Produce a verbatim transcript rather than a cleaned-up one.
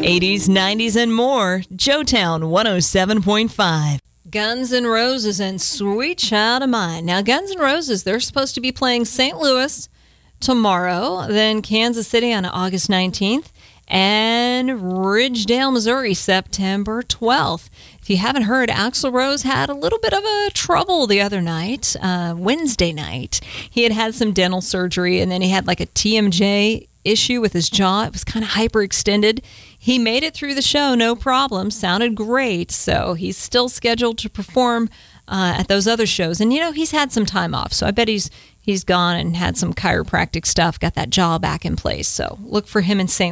eighties, nineties, and more. Joetown one oh seven point five. Guns N' Roses and Sweet Child of Mine. Now, Guns N' Roses, they're supposed to be playing Saint Louis tomorrow, then Kansas City on August nineteenth, and Ridgedale, Missouri, September twelfth. If you haven't heard, Axl Rose had a little bit of a trouble the other night, uh, Wednesday night. He had had some dental surgery, and then he had like a T M J issue with his jaw. It was kind of hyperextended. He made it through the show, no problem. Sounded great. So he's still scheduled to perform uh, at those other shows. And, you know, he's had some time off. So I bet he's he's gone and had some chiropractic stuff, got that jaw back in place. So look for him in Saint